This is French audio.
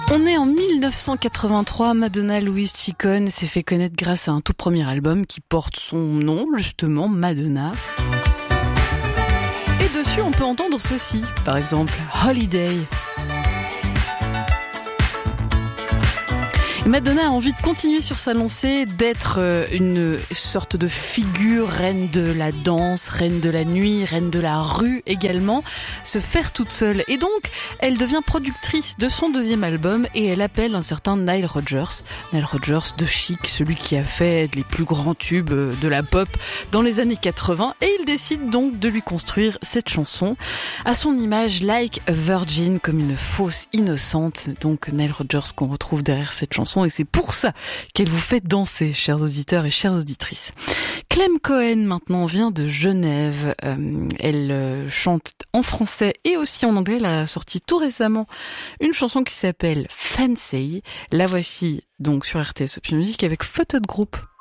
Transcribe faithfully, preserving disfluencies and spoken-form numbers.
On est en dix-neuf cent quatre-vingt-trois, Madonna Louise Ciccone s'est fait connaître grâce à un tout premier album qui porte son nom, justement, Madonna. Et dessus, on peut entendre ceci, par exemple, Holiday. Madonna a envie de continuer sur sa lancée, d'être une sorte de figure, reine de la danse, reine de la nuit, reine de la rue également, se faire toute seule. Et donc, elle devient productrice de son deuxième album et elle appelle un certain Nile Rodgers. Nile Rodgers de Chic, celui qui a fait les plus grands tubes de la pop dans les années quatre-vingts. Et il décide donc de lui construire cette chanson à son image, Like a Virgin, comme une fausse innocente. Donc Nile Rodgers qu'on retrouve derrière cette chanson. Et c'est pour ça qu'elle vous fait danser, chers auditeurs et chères auditrices. Clem Cohen, maintenant, vient de Genève. Euh, elle euh, chante en français et aussi en anglais. Elle a sorti tout récemment une chanson qui s'appelle Fancy. La voici donc sur R T S Option Music avec Photo de groupe.